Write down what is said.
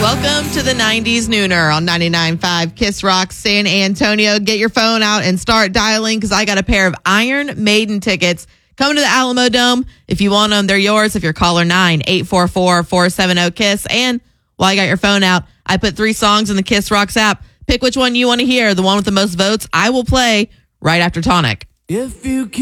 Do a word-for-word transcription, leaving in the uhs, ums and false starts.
Welcome to the nineties Nooner on ninety-nine point five Kiss Rock San Antonio. Get your phone out and start dialing because I got a pair of Iron Maiden tickets coming to the Alamo Dome. If you want them, they're yours. If you're caller nine eight four four, four seven zero, KISS. And while you got your phone out, I put three songs in the Kiss Rocks app. Pick which one you want to hear. The one with the most votes I will play right after Tonic. If you